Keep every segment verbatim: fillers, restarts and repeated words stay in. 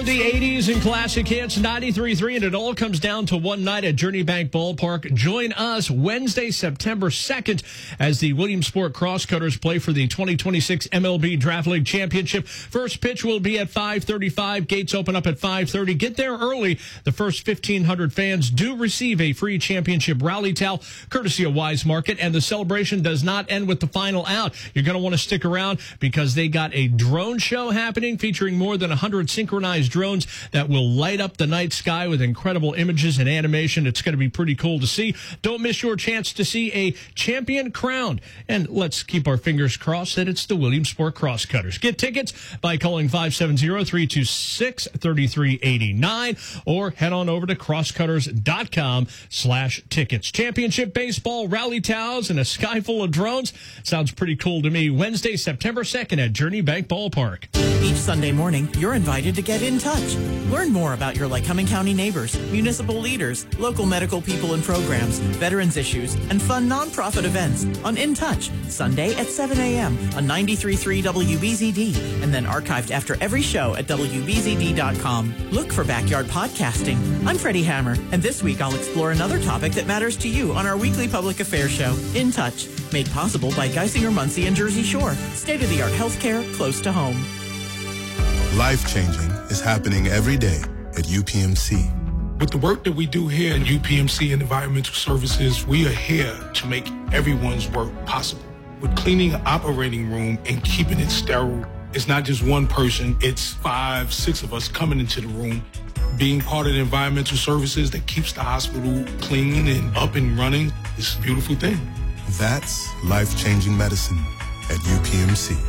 the eighties and classic hits, ninety-three point three, and it all comes down to one night at Journey Bank Ballpark. Join us Wednesday, September second, as the Williamsport Crosscutters play for the twenty twenty-six M L B Draft League Championship. First pitch will be at five thirty-five. Gates open up at five thirty. Get there early. The first fifteen hundred fans do receive a free championship rally towel, courtesy of Wise Market, and the celebration does not end with the final out. You're going to want to stick around because they got a drone show happening featuring more than one hundred synchronized drones that will light up the night sky with incredible images and animation. It's going to be pretty cool to see. Don't miss your chance to see a champion crowned. And let's keep our fingers crossed that it's the Williamsport Crosscutters. Get tickets by calling five seven zero, three two six, three three eight nine or head on over to crosscutters.com slash tickets. Championship baseball, rally towels, and a sky full of drones. Sounds pretty cool to me. Wednesday, September second at Journey Bank Ballpark. Each Sunday morning, you're invited to get in touch. Learn more about your Lycoming County neighbors, municipal leaders, local medical people and programs, veterans issues, and fun nonprofit events on In Touch, Sunday at seven a.m. on ninety-three point three W B Z D, and then archived after every show at W B Z D dot com. Look for Backyard Podcasting. I'm Freddie Hammer, and this week I'll explore another topic that matters to you on our weekly public affairs show, In Touch, made possible by Geisinger Muncie and Jersey Shore. State-of-the-art healthcare close to home. Life-changing is happening every day at U P M C. With the work that we do here at U P M C and Environmental Services, we are here to make everyone's work possible. With cleaning an operating room and keeping it sterile, it's not just one person, it's five, six of us coming into the room. Being part of the environmental services that keeps the hospital clean and up and running is a beautiful thing. That's life-changing medicine at U P M C.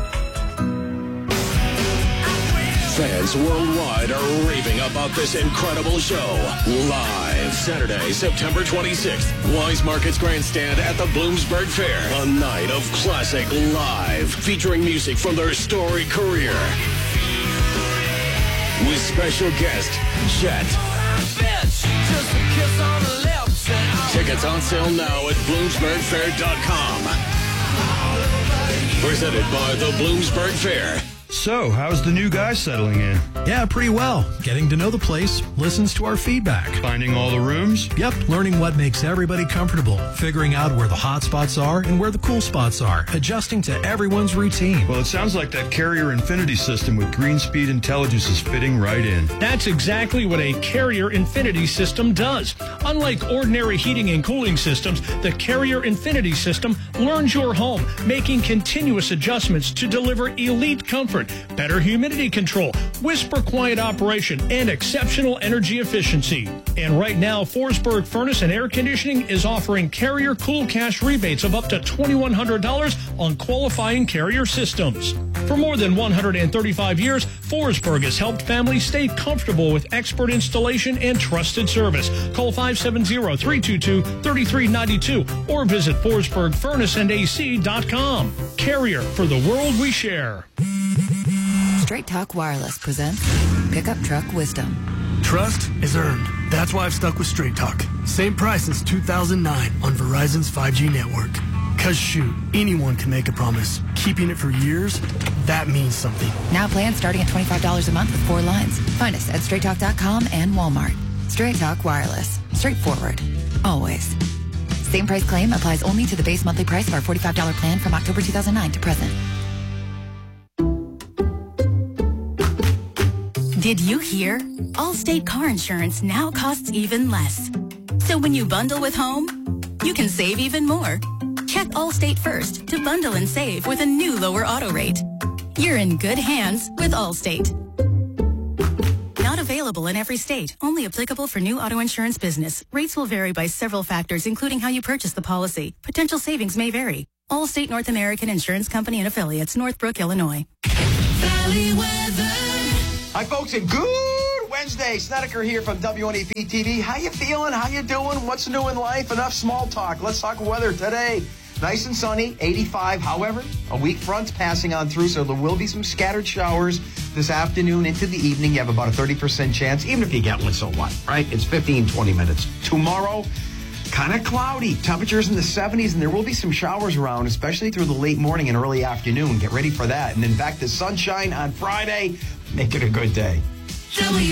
Fans worldwide are raving about this incredible show. Live Saturday, September twenty-sixth, Wise Market's Grandstand at the Bloomsburg Fair. A night of classic live, featuring music from their storied career. With special guest, Jet. Tickets on sale now at bloomsburg fair dot com. Presented by the Bloomsburg Fair. So, how's the new guy settling in? Yeah, pretty well. Getting to know the place, listens to our feedback. Finding all the rooms? Yep, learning what makes everybody comfortable, figuring out where the hot spots are and where the cool spots are, adjusting to everyone's routine. Well, it sounds like that Carrier Infinity system with Greenspeed Intelligence is fitting right in. That's exactly what a Carrier Infinity system does. Unlike ordinary heating and cooling systems, the Carrier Infinity system learns your home, making continuous adjustments to deliver elite comfort, better humidity control, whisper quiet operation, and exceptional energy efficiency. And right now, Forsberg Furnace and Air Conditioning is offering Carrier Cool Cash rebates of up to twenty-one hundred dollars on qualifying Carrier systems. For more than one hundred thirty-five years, Forsberg has helped families stay comfortable with expert installation and trusted service. Call five seven zero, three two two, three three nine two or visit forsberg furnace and A C dot com. Carrier, for the world we share. Straight Talk Wireless presents Pickup Truck Wisdom. Trust is earned. That's why I've stuck with Straight Talk. Same price since two thousand nine on Verizon's five G network. Cause shoot, anyone can make a promise. Keeping it for years, that means something. Now plans starting at twenty-five dollars a month with four lines. Find us at straight talk dot com and Walmart. Straight Talk Wireless. Straightforward. Always. Same price claim applies only to the base monthly price of our forty-five dollars plan from October two thousand nine to present. Did you hear? Allstate car insurance now costs even less. So when you bundle with home, you can save even more. Check Allstate first to bundle and save with a new lower auto rate. You're in good hands with Allstate. Not available in every state. Only applicable for new auto insurance business. Rates will vary by several factors, including how you purchase the policy. Potential savings may vary. Allstate North American Insurance Company and Affiliates, Northbrook, Illinois. Valley weather. Hi, folks, and good Wednesday. Snedeker here from W N E P T V. How you feeling? How you doing? What's new in life? Enough small talk. Let's talk weather today. Nice and sunny, eighty-five. However, a weak front's passing on through, so there will be some scattered showers this afternoon into the evening. You have about a thirty percent chance. Even if you get one, so what, right? It's fifteen, twenty minutes. Tomorrow, kind of cloudy. Temperatures in the seventies, and there will be some showers around, especially through the late morning and early afternoon. Get ready for that. And then back to sunshine on Friday. Make it a good day. W